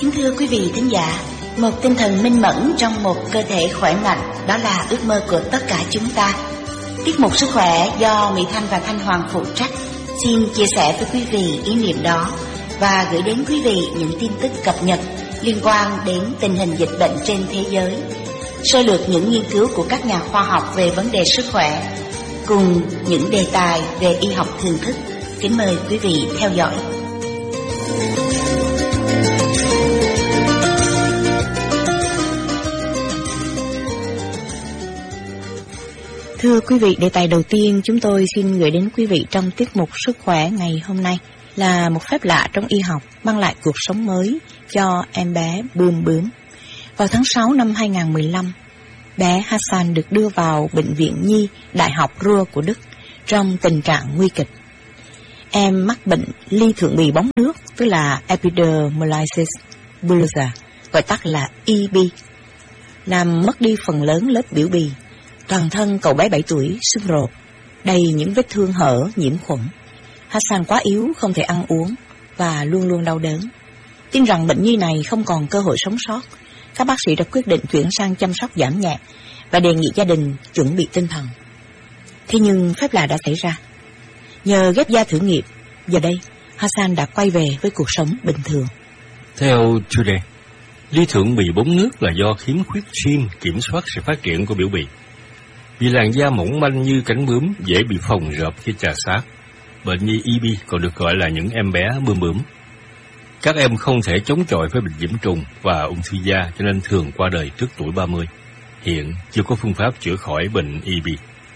Kính thưa quý vị thính giả, một tinh thần minh mẫn trong một cơ thể khỏe mạnh, đó là ước mơ của tất cả chúng ta. Tiết mục Sức khỏe do Mỹ Thanh và Thanh Hoàng phụ trách xin chia sẻ với quý vị ý niệm đó và gửi đến quý vị những tin tức cập nhật liên quan đến tình hình dịch bệnh trên thế giới, sơ lược những nghiên cứu của các nhà khoa học về vấn đề sức khỏe, cùng những đề tài về y học thường thức. Kính mời quý vị theo dõi. Thưa quý vị, đề tài đầu tiên chúng tôi xin gửi đến quý vị trong tiết mục Sức khỏe ngày hôm nay là một phép lạ trong y học mang lại cuộc sống mới cho em bé bươm bướm. Vào tháng 6 năm 2015, bé Hassan được đưa vào Bệnh viện Nhi Đại học Ruhr của Đức trong tình trạng nguy kịch. Em mắc bệnh ly thượng bì bóng nước, tức là epidermolysis bullosa, gọi tắt là EB, làm mất đi phần lớn lớp biểu bì. Toàn thân cậu bé 7 tuổi sưng rộp, đầy những vết thương hở nhiễm khuẩn. Hassan quá yếu, không thể ăn uống và luôn luôn đau đớn. Tin rằng bệnh nhi này không còn cơ hội sống sót, các bác sĩ đã quyết định chuyển sang chăm sóc giảm nhẹ và đề nghị gia đình chuẩn bị tinh thần. Thế nhưng phép lạ đã xảy ra. Nhờ ghép da thử nghiệm, giờ đây Hassan đã quay về với cuộc sống bình thường. Theo Today, ly thượng bì bóng nước là do khiếm khuyết gene kiểm soát sự phát triển của biểu bì. Vì làn da mỏng manh như cánh bướm dễ bị phồng rộp khi trà sát, bệnh nhi EB còn được gọi là những em bé bướm bướm. Các em không thể chống chọi với bệnh nhiễm trùng và ung thư da cho nên thường qua đời trước tuổi 30. Hiện chưa có phương pháp chữa khỏi bệnh EB.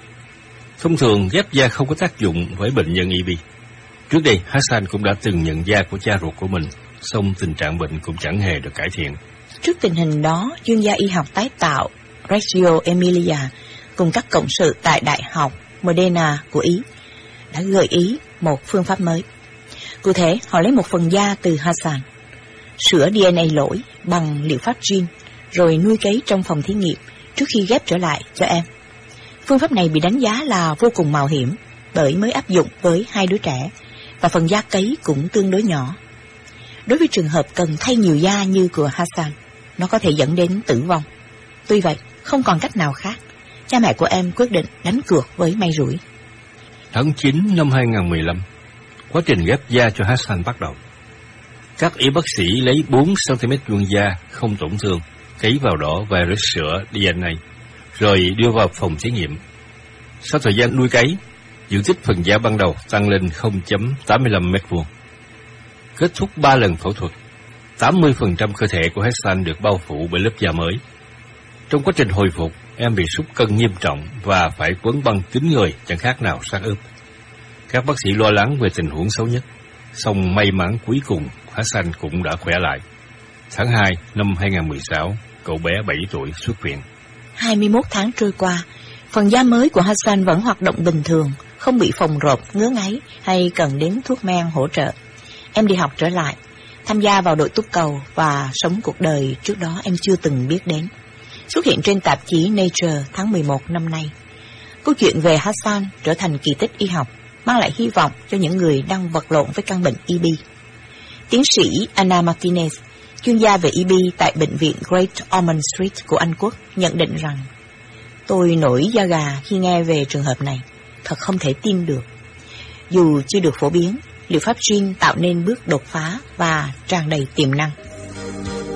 Thông thường ghép da không có tác dụng với bệnh nhân EB. Trước đây, Hassan cũng đã từng nhận da của cha ruột của mình, song tình trạng bệnh cũng chẳng hề được cải thiện. Trước tình hình đó, chuyên gia y học tái tạo Reggio Emilia cùng các cộng sự tại Đại học Modena của Ý đã gợi ý một phương pháp mới. Cụ thể, họ lấy một phần da từ Hassan, sửa DNA lỗi bằng liệu pháp gene, rồi nuôi cấy trong phòng thí nghiệm trước khi ghép trở lại cho em. Phương pháp này bị đánh giá là vô cùng mạo hiểm bởi mới áp dụng với 2 đứa trẻ và phần da cấy cũng tương đối nhỏ. Đối với trường hợp cần thay nhiều da như của Hassan, nó có thể dẫn đến tử vong. Tuy vậy, không còn cách nào khác, cha mẹ của em quyết định đánh cược với may rủi. Tháng 9 năm 2015, quá trình ghép da cho Hassan bắt đầu. Các y bác sĩ lấy 4 cm vuông da không tổn thương, cấy vào đó và sửa DNA, rồi đưa vào phòng thí nghiệm. Sau thời gian nuôi cấy, diện tích phần da ban đầu tăng lên 0,85 m². Kết thúc 3 lần phẫu thuật, 80% cơ thể của Hassan được bao phủ bởi lớp da mới. Trong quá trình hồi phục, em bị sút cân nghiêm trọng và phải quấn băng kín người chẳng khác nào xác ướp. Các bác sĩ lo lắng về tình huống xấu nhất, song may mắn cuối cùng Hassan cũng đã khỏe lại. Tháng 2 năm 2016, cậu bé 7 tuổi xuất viện. 21 tháng trôi qua, phần da mới của Hassan vẫn hoạt động bình thường, không bị phồng rộp, ngứa ngáy hay cần đến thuốc men hỗ trợ. Em đi học trở lại, tham gia vào đội túc cầu và sống cuộc đời trước đó em chưa từng biết đến. Xuất hiện trên tạp chí Nature tháng 11 năm nay. Câu chuyện về Hassan trở thành kỳ tích y học, mang lại hy vọng cho những người đang vật lộn với căn bệnh EB. Tiến sĩ Anna Martinez, chuyên gia về EB tại bệnh viện Great Ormond Street của Anh Quốc, nhận định rằng: "Tôi nổi da gà khi nghe về trường hợp này, thật không thể tin được. Dù chưa được phổ biến, liệu pháp gene tạo nên bước đột phá và tràn đầy tiềm năng."